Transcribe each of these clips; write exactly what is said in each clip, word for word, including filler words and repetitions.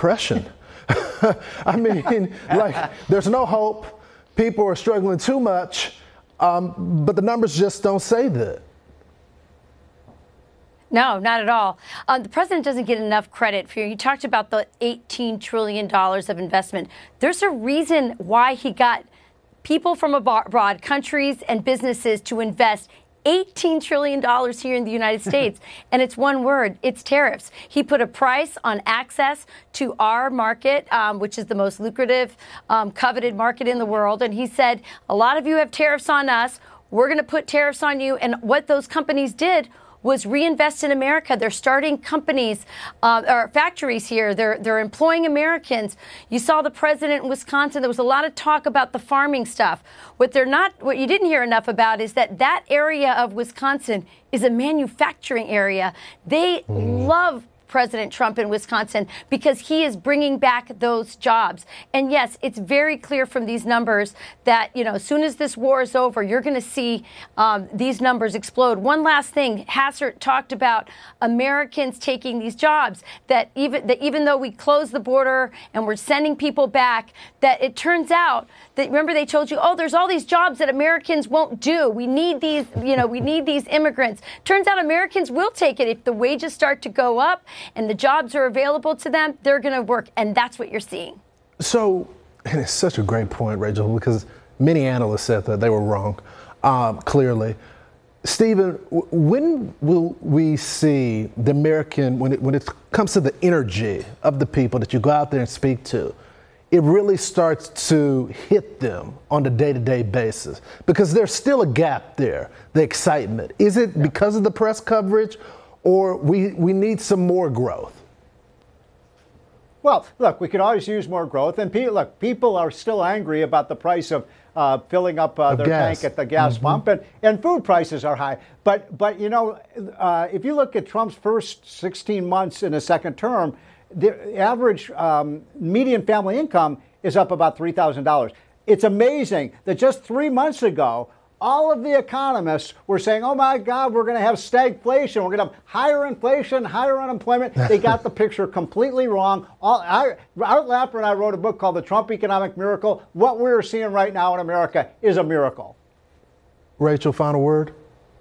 depression. I mean, like, there's no hope. People are struggling too much, um, but the numbers just don't say that. No, not at all. Uh, the president doesn't get enough credit for you. You talked about the eighteen trillion dollars of investment. There's a reason why he got people from abroad, countries and businesses, to invest eighteen trillion dollars here in the United States. And it's one word, it's tariffs. He put a price on access to our market, um, which is the most lucrative, um, coveted market in the world. And he said, a lot of you have tariffs on us. We're going to put tariffs on you. And what those companies did was reinvest in America. They're starting companies uh, or factories here. They're they're employing Americans. You saw the president in Wisconsin. There was a lot of talk about the farming stuff. What they're not, what you didn't hear enough about is that that area of Wisconsin is a manufacturing area. They mm. love President Trump in Wisconsin because he is bringing back those jobs. And yes, it's very clear from these numbers that, you know, as soon as this war is over, you're going to see um, these numbers explode. One last thing, Hassert talked about Americans taking these jobs, that even that even though we close the border and we're sending people back, that it turns out that, remember they told you, oh, there's all these jobs that Americans won't do. We need these, you know, we need these immigrants. Turns out Americans will take it if the wages start to go up and the jobs are available to them. They're going to work, and that's what you're seeing. So, and it's such a great point, Rachel, because many analysts said that they were wrong, um, clearly. Stephen, when will we see the American, when it, when it comes to the energy of the people that you go out there and speak to, it really starts to hit them on a day-to-day basis? Because there's still a gap there, the excitement. Is it yeah. because of the press coverage, or we, we need some more growth? Well, look, we could always use more growth. And pe- look, people are still angry about the price of uh, filling up uh, their gas. tank at the gas mm-hmm. pump, and, and food prices are high. But, but you know, uh, if you look at Trump's first sixteen months in a second term, the average um, median family income is up about three thousand dollars. It's amazing that just three months ago, all of the economists were saying, oh, my God, we're going to have stagflation. We're going to have higher inflation, higher unemployment. They got the picture completely wrong. All, I, Art Laffer and I wrote a book called The Trump Economic Miracle. What we're seeing right now in America is a miracle. Rachel, final word?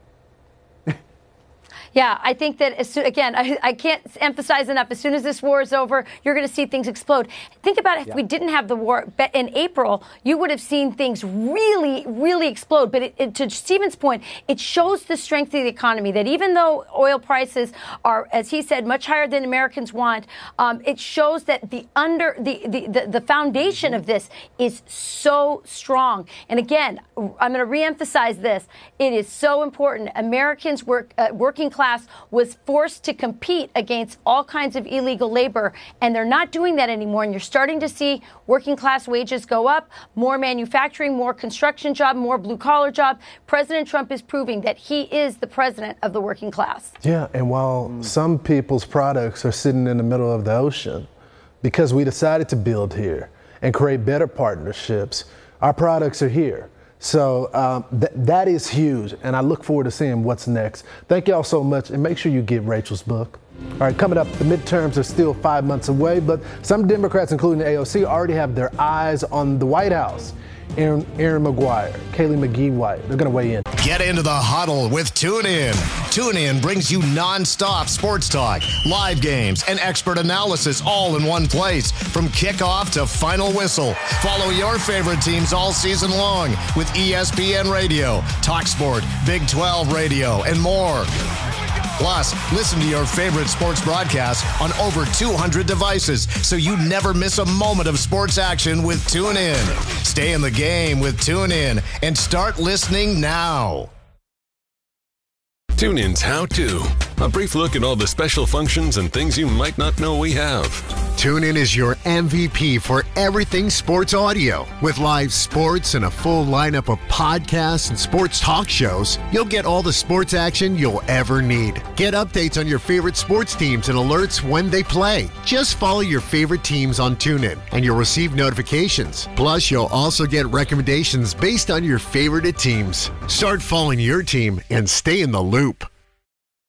Yeah, I think that, as soon, again, I, I can't emphasize enough, as soon as this war is over, you're going to see things explode. Think about if yeah. we didn't have the war in April, you would have seen things really, really explode. But it, it, to Stephen's point, it shows the strength of the economy, that even though oil prices are, as he said, much higher than Americans want, um, it shows that the under the, the, the, the foundation of this is so strong. And again, I'm going to reemphasize this. It is so important. Americans, work, uh, working class, class was forced to compete against all kinds of illegal labor, and they're not doing that anymore. And you're starting to see working class wages go up, more manufacturing, more construction job, more blue collar job. President Trump is proving that he is the president of the working class. Yeah, and while mm. some people's products are sitting in the middle of the ocean, because we decided to build here and create better partnerships, our products are here. So um, th- that is huge, and I look forward to seeing what's next. Thank y'all so much, and make sure you get Rachel's book. All right, coming up, the midterms are still five months away, but some Democrats, including the A O C, already have their eyes on the White House. Aaron, Aaron McGuire, Kaylee McGee-White, they're going to weigh in. Get into the huddle with TuneIn. TuneIn brings you nonstop sports talk, live games, and expert analysis all in one place. From kickoff to final whistle. Follow your favorite teams all season long with E S P N Radio, TalkSport, Big twelve Radio, and more. Plus, listen to your favorite sports broadcasts on over two hundred devices, so you never miss a moment of sports action with TuneIn. Stay in the game with TuneIn and start listening now. TuneIn's How To. A brief look at all the special functions and things you might not know we have. TuneIn is your M V P for everything sports audio. With live sports and a full lineup of podcasts and sports talk shows, you'll get all the sports action you'll ever need. Get updates on your favorite sports teams and alerts when they play. Just follow your favorite teams on TuneIn, and you'll receive notifications. Plus, you'll also get recommendations based on your favorite teams. Start following your team and stay in the loop.